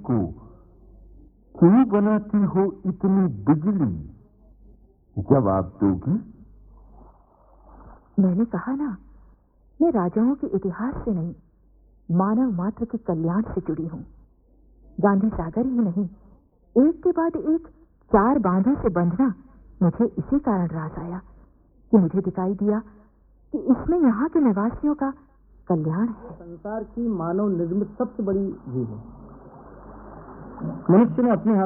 को क्यों बनाती हो इतनी बिजली? जवाब दोगी? मैंने कहा ना, मैं राजाओं के इतिहास से नहीं, मानव मात्र के कल्याण से जुड़ी हूं। गांधी सागर ही नहीं, एक के बाद एक 4 बांधों से बंधना मुझे इसी कारण रास आया कि मुझे दिखाई दिया कि इसमें यहाँ के निवासियों का कल्याण है। संसार की मानव निर्मित सबसे बड़ी झील है। मनुष्य ने अपने हाथ